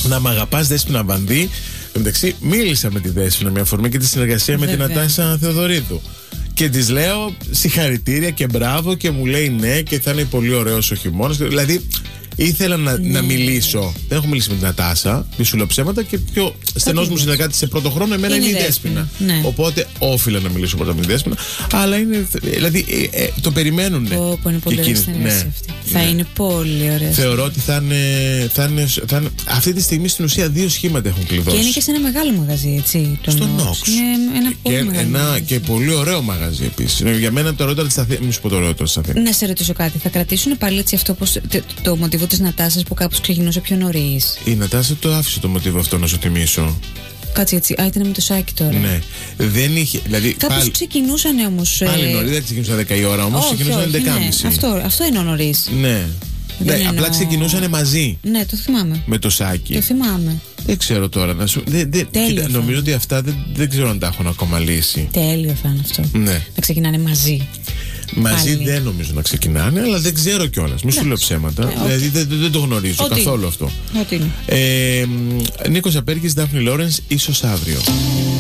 Να μ' αγαπάς, Δέσποινα Βανδύ. Εντάξει, μίλησα με τη Δέσποινα μια φορμή και τη συνεργασία με την Νατάσα Θεοδωρίδου. Και της λέω συγχαρητήρια και μπράβο, και μου λέει ναι, και θα είναι πολύ ωραίος ο χειμώνας. Δηλαδή ήθελα να μιλήσω. Δεν έχω μιλήσει με την Νατάσα, μη σου λέω ψέματα, και πιο στενός μου συνεργάτης σε πρώτο χρόνο εμένα είναι η Δέσποινα. Ναι. Οπότε όφιλα να μιλήσω πρώτα με τη Δέσποινα. Αλλά είναι. Δηλαδή το περιμένουν. Είναι πολύ ωραία συνεργασία αυτή. Θα είναι πολύ ωραία. Θεωρώ ότι θα είναι. Αυτή τη στιγμή στην ουσία 2 σχήματα έχουν κλειδώσει. Και είναι και σε ένα μεγάλο μαγαζί, έτσι. Στο Νόξ. Είναι ένα πολύ μεγάλο. Και πολύ ωραίο μαγαζί επίσης. Για μένα το ωραιότερο της Αθήνας. Μη σου πω το ωραιότερο της Αθήνας. Να σε ρωτήσω κάτι. Θα κρατήσουν πάλι έτσι αυτό το μοτίβο της Νατάσας που κάπως ξεκινούσε πιο νωρίς? Η Νατάσα το άφησε το μοτίβο αυτό, να σου θυμίσω. Κάτσε έτσι. Ήταν με το σάκι τώρα. Ναι. Δεν είχε. Δηλαδή, κάπως ξεκινούσαν όμως. Πάλι νωρίς, δεν ξεκινούσαν 10 η ώρα όμως. Ξεκινούσαν 11.30. Ναι. Αυτό είναι νωρίς. Ναι. Απλά ξεκινούσαν μαζί. Ναι, το θυμάμαι. Με το σάκι. Το θυμάμαι. Δεν ξέρω τώρα να σου. Νομίζω ότι αυτά δεν ξέρω αν τα έχουν ακόμα λύσει. Τέλειο θα είναι αυτό. Ναι. Να ξεκινάνε μαζί. Μαζί δεν νομίζω να ξεκινάνε, αλλά δεν ξέρω κιόλας. Μη σου λέω ψέματα. Δηλαδή δεν το γνωρίζω καθόλου αυτό. Ό,τι είναι. Νίκος Απέρκης, Ντάφνη Λόρενς, ίσως αύριο.